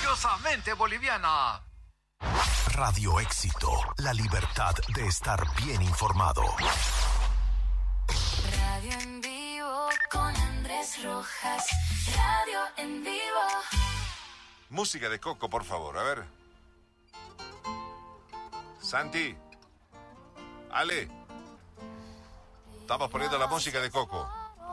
orgullosamente boliviana. Radio Éxito, la libertad de estar bien informado. Radio en vivo con Andrés Rojas. Radio en vivo. Música de Coco, por favor, a ver. Santi. Ale. Estamos poniendo la música de Coco.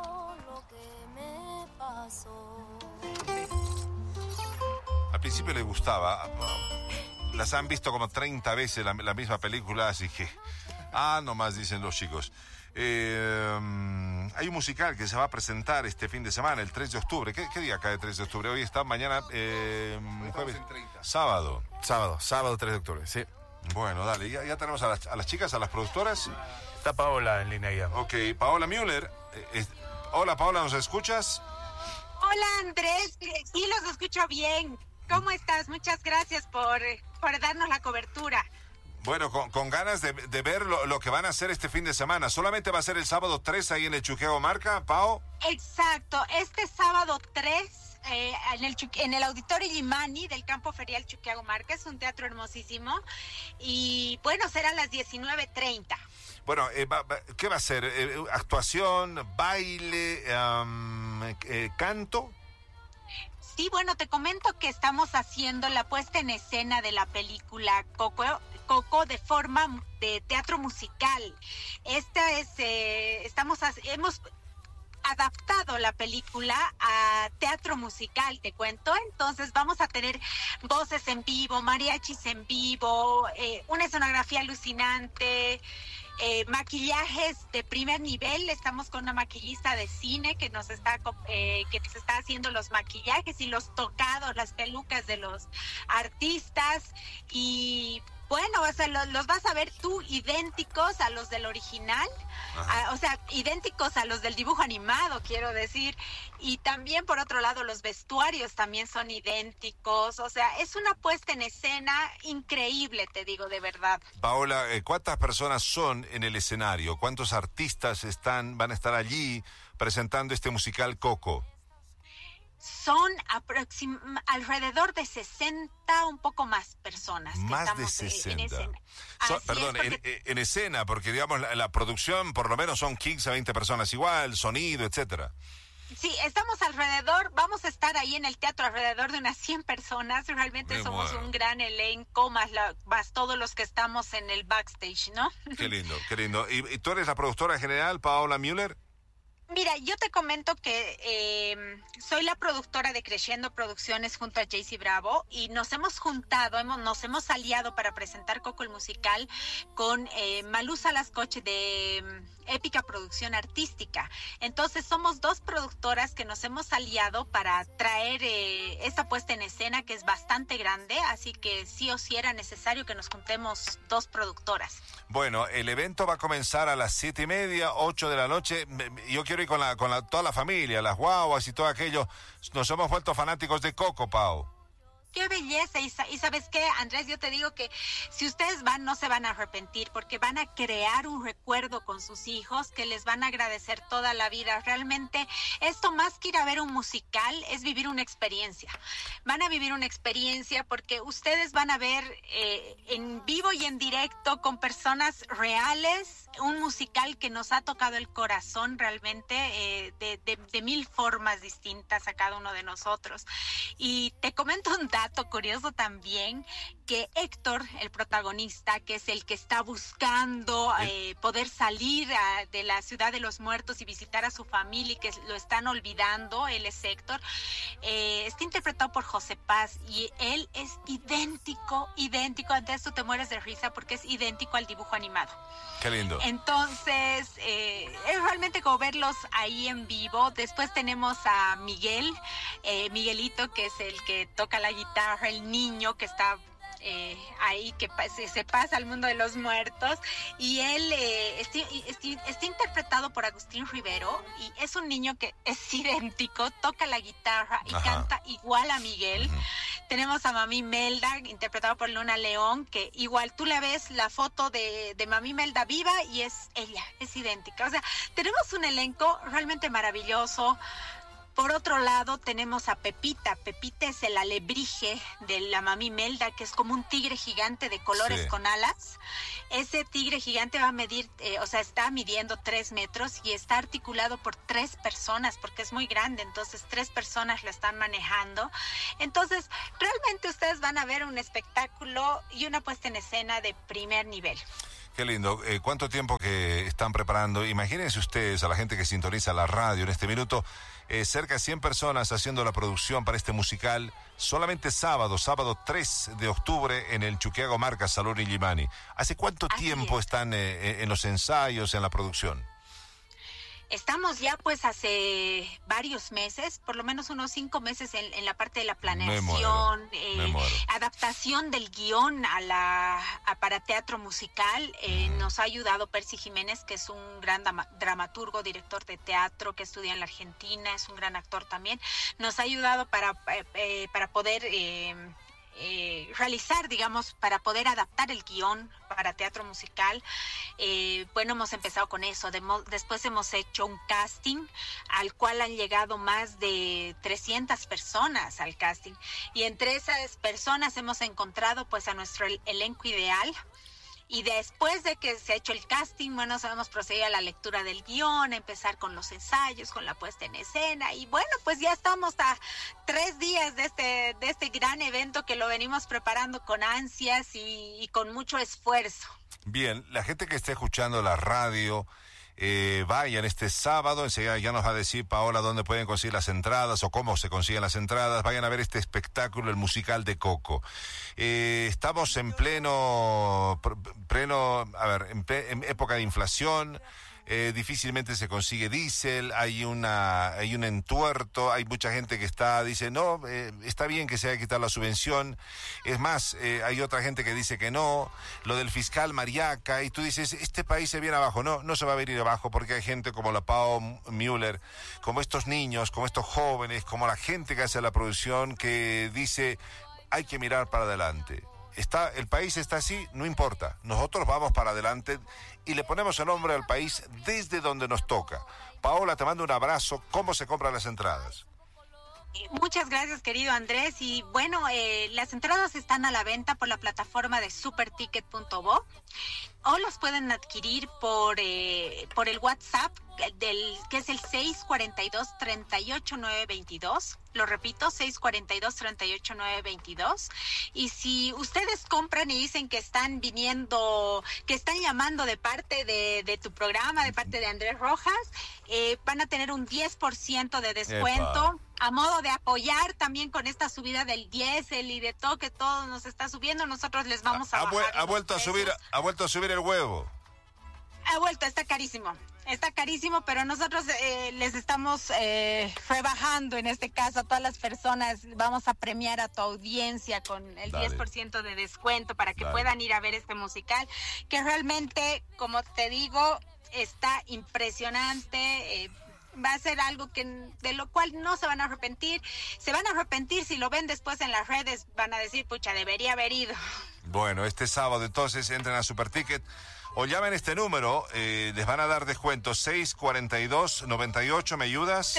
Al principio le gustaba. Las han visto como 30 veces la misma película, así que... nomás dicen los chicos. Hay un musical que se va a presentar este fin de semana, el 3 de octubre. ¿Qué día cae el 3 de octubre? Hoy está, mañana... jueves. Sábado. Sábado 3 de octubre, sí. Bueno, dale, ya tenemos a las chicas, a las productoras. Está Paola en línea ya. Ok, Paola Müller. Hola, Paola, ¿nos escuchas? Hola, Andrés. Sí, los escucho bien. ¿Cómo estás? Muchas gracias por darnos la cobertura. Bueno, con ganas de ver lo que van a hacer este fin de semana. ¿Solamente va a ser el sábado 3 ahí en el Chuqueo Marca, Pao? Exacto, este sábado 3... en el Auditorio Limani del Campo Ferial Chuquiago Marca, es un teatro hermosísimo, y bueno, será a las 19:30. Bueno, ¿qué va a ser? ¿Actuación, baile, canto? Sí, bueno, te comento que estamos haciendo la puesta en escena de la película Coco de forma de teatro musical. Hemos adaptado la película a teatro musical, te cuento. Entonces vamos a tener voces en vivo, mariachis en vivo, una escenografía alucinante, maquillajes de primer nivel. Estamos con una maquillista de cine que nos está haciendo los maquillajes y los tocados, las pelucas de los artistas. Y bueno, o sea, los vas a ver tú idénticos a los del original, o sea, idénticos a los del dibujo animado, quiero decir. Y también, por otro lado, los vestuarios también son idénticos. O sea, es una puesta en escena increíble, te digo, de verdad. Paola, ¿cuántas personas son en el escenario? ¿Cuántos artistas van a estar allí presentando este musical Coco? Son alrededor de 60, un poco más personas. Más de 60. En escena. En escena, porque digamos la producción por lo menos son 15 a 20 personas igual, sonido, etcétera. Sí, vamos a estar ahí en el teatro alrededor de unas 100 personas. Realmente somos un gran elenco, más todos los que estamos en el backstage, ¿no? Qué lindo, qué lindo. ¿Y tú eres la productora general, Paola Müller? Mira, yo te comento que soy la productora de Creciendo Producciones junto a Jaycee Bravo, y nos hemos aliado para presentar Coco el musical con Malú Salascoche de Épica Producción Artística. Entonces somos dos productoras que nos hemos aliado para traer esta puesta en escena, que es bastante grande, así que sí o sí era necesario que nos juntemos dos productoras. Bueno, el evento va a comenzar a las 7:30, 8 de la noche. Yo quiero ir con toda la familia, las guaguas y todo aquello. Nos hemos vuelto fanáticos de Coco, Pau. Qué belleza, y ¿sabes qué, Andrés? Yo te digo que si ustedes van, no se van a arrepentir, porque van a crear un recuerdo con sus hijos que les van a agradecer toda la vida. Realmente, esto más que ir a ver un musical, es vivir una experiencia. Van a vivir una experiencia porque ustedes van a ver en vivo y en directo con personas reales, un musical que nos ha tocado el corazón realmente de mil formas distintas a cada uno de nosotros. Y te comento un dato curioso también, que Héctor, el protagonista, que es el que está buscando poder salir de la ciudad de los muertos y visitar a su familia, y que lo están olvidando, él es Héctor, está interpretado por José Paz, y él es idéntico, antes tú te mueres de risa porque es idéntico al dibujo animado. Qué lindo. Entonces, es realmente como verlos ahí en vivo. Después tenemos a Miguelito, que es el que toca la guitarra, el niño que está ahí, que se pasa al mundo de los muertos, y él está interpretado por Agustín Rivero, y es un niño que es idéntico, toca la guitarra y canta igual a Miguel. Tenemos a Mami Melda, interpretado por Luna León, que igual tú le ves la foto de Mami Melda viva y es ella, es idéntica. O sea, tenemos un elenco realmente maravilloso. Por otro lado, tenemos a Pepita. Pepita es el alebrije de la mami Melda, que es como un tigre gigante de colores con alas. Ese tigre gigante va a medir, está midiendo 3 metros y está articulado por 3 personas, porque es muy grande, entonces 3 personas lo están manejando. Entonces, realmente ustedes van a ver un espectáculo y una puesta en escena de primer nivel. Qué lindo. ¿Cuánto tiempo que están preparando? Imagínense ustedes, a la gente que sintoniza la radio en este minuto, cerca de 100 personas haciendo la producción para este musical, solamente sábado 3 de octubre en el Chuquiago Marca Salón Illimani. ¿Hace cuánto tiempo están en los ensayos, en la producción? Estamos ya pues hace varios meses, por lo menos unos 5 meses en la parte de la planeación, adaptación del guión para teatro musical. Nos ha ayudado Percy Jiménez, que es un gran dramaturgo, director de teatro, que estudia en la Argentina, es un gran actor también. Nos ha ayudado para poder realizar, digamos, para poder adaptar el guión para teatro musical. Hemos empezado con eso. Después hemos hecho un casting al cual han llegado más de 300 personas al casting, y entre esas personas hemos encontrado pues a nuestro elenco ideal. Y después de que se ha hecho el casting, sabemos proceder a la lectura del guión, empezar con los ensayos, con la puesta en escena. Y pues ya estamos a 3 días de este gran evento que lo venimos preparando con ansias y con mucho esfuerzo. Bien, la gente que esté escuchando la radio, vayan este sábado, enseguida ya nos va a decir Paola dónde pueden conseguir las entradas o cómo se consiguen las entradas. Vayan a ver este espectáculo, el musical de Coco. Estamos en en época de inflación. Difícilmente se consigue diésel, hay un entuerto, hay mucha gente que dice no, está bien que se haya quitado la subvención. Es más, hay otra gente que dice que no, lo del fiscal Mariaca, y tú dices, este país se viene abajo. No se va a venir abajo, porque hay gente como la Pao Müller, como estos niños, como estos jóvenes, como la gente que hace la producción, que dice, hay que mirar para adelante. El país está así, no importa, nosotros vamos para adelante y le ponemos el nombre al país desde donde nos toca. Paola, te mando un abrazo. ¿Cómo se compran las entradas? Muchas gracias, querido Andrés. Y las entradas están a la venta por la plataforma de superticket.bo, o los pueden adquirir por el WhatsApp que es el 642-38922. Lo repito, 642-38922. Y si ustedes compran y dicen que están llamando de parte de tu programa, de parte de Andrés Rojas, van a tener un 10% de descuento. ¡Epa! A modo de apoyar también con esta subida del diésel y de todo, que todo nos está subiendo, nosotros les vamos a bajar. Ha vuelto a subir el huevo. Ha vuelto, está carísimo, pero nosotros les estamos rebajando en este caso a todas las personas. Vamos a premiar a tu audiencia con el 10% de descuento para que puedan ir a ver este musical, que realmente, como te digo, está impresionante. Va a ser algo de lo cual no se van a arrepentir. Se van a arrepentir si lo ven después en las redes. Van a decir, pucha, debería haber ido. Bueno, este sábado entonces entren a Superticket o llamen este número. Les van a dar descuento 642-98. ¿Me ayudas?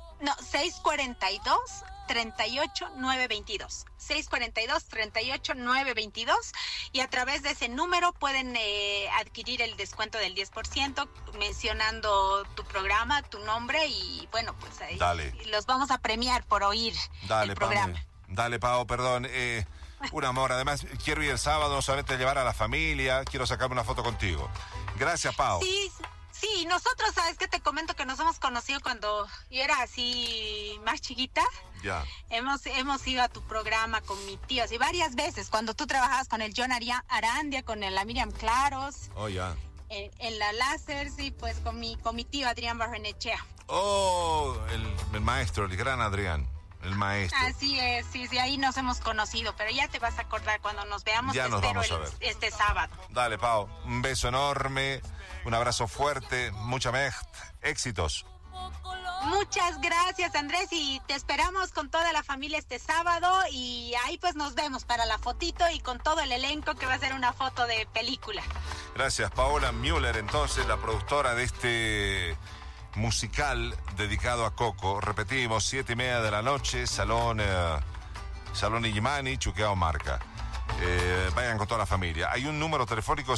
642-38922. 642-38922. Y a través de ese número pueden adquirir el descuento del 10% mencionando tu programa, tu nombre, y pues ahí los vamos a premiar por oír el programa. Dale, Pao, perdón. Un amor. Además, quiero ir el sábado, no solamente llevar a la familia, quiero sacarme una foto contigo. Gracias, Pao. Sí, nosotros, ¿sabes qué? Te comento que nos hemos conocido cuando yo era así más chiquita. Ya. Hemos ido a tu programa con mi tío, así varias veces, cuando tú trabajabas con el John Arandia, con la Miriam Claros. Oh, ya. En la láser, sí, pues con mi tío Adrián Barrenechea. Oh, el maestro, el gran Adrián. El maestro. Así es, sí, ahí nos hemos conocido, pero ya te vas a acordar cuando nos veamos. Ya nos vamos a ver este sábado. Dale, Pau, un beso enorme, un abrazo fuerte, mucha éxitos. Muchas gracias, Andrés, y te esperamos con toda la familia este sábado, y ahí pues nos vemos para la fotito y con todo el elenco, que va a ser una foto de película. Gracias, Paola Müller, entonces, la productora de este musical dedicado a Coco. Repetimos, 7:30 de la noche, Salón Illimani, Chuqueao Marca. Vayan con toda la familia. Hay un número telefónico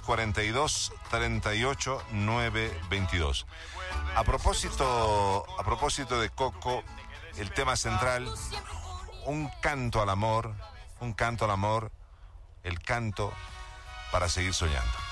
642-38-922. A propósito de Coco, el tema central, un canto al amor, el canto para seguir soñando.